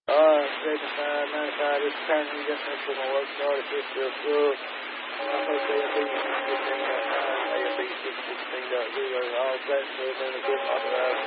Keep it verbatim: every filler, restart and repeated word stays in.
Uh, signify, ninety-five, this is Karen, you just mentioned my work started, fifty, uh, I'm supposed to A M B sixteen point nine, A M B six sixteen point zero, all passengers in the good authorized.